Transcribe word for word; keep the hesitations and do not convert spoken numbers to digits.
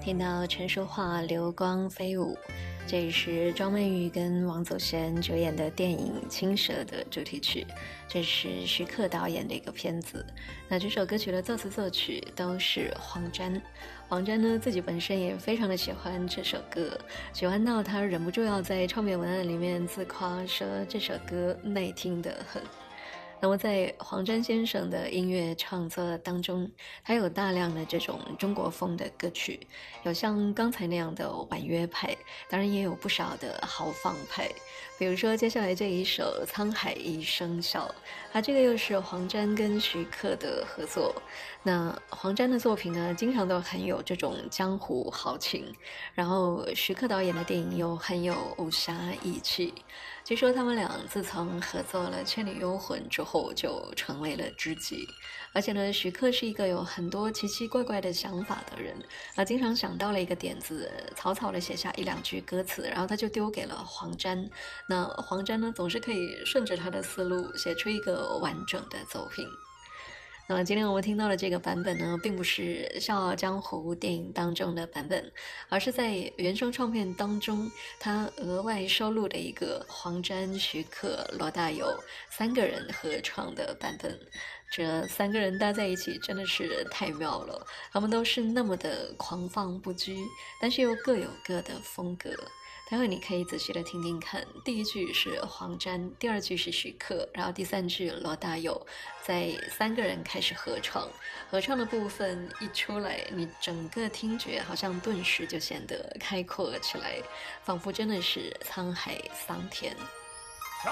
听到陈淑桦流光飞舞，这也是庄曼玉跟王祖贤主演的电影《青蛇》的主题曲，这是徐克导演的一个片子。那这首歌曲的作词作曲都是黄沾。黄沾呢自己本身也非常的喜欢这首歌，喜欢到他忍不住要在唱片文案里面自夸说这首歌耐听得很。那么在黄沾先生的音乐创作当中，他有大量的这种中国风的歌曲，有像刚才那样的婉约派，当然也有不少的豪放派。比如说接下来这一首《沧海一声笑》，它这个又是黄沾跟徐克的合作。那黄沾的作品呢，经常都很有这种江湖豪情，然后徐克导演的电影又很有武侠义气。据说他们俩自从合作了《倩女幽魂》之后就成为了知己，而且呢，徐克是一个有很多奇奇怪怪的想法的人，啊，经常想到了一个点子，草草的写下一两句歌词，然后他就丢给了黄沾。那黄沾呢，总是可以顺着他的思路写出一个完整的作品。那么今天我们听到的这个版本呢，并不是《笑傲江湖》电影当中的版本，而是在原声唱片当中他额外收录的一个黄沾、徐克、罗大佑三个人合唱的版本。这三个人搭在一起真的是太妙了，他们都是那么的狂放不羁，但是又各有各的风格。待会你可以仔细的听听看，第一句是黄沾，第二句是徐克，然后第三句罗大佑，在三个人开始合唱，合唱的部分一出来，你整个听觉好像顿时就显得开阔起来，仿佛真的是沧海桑田。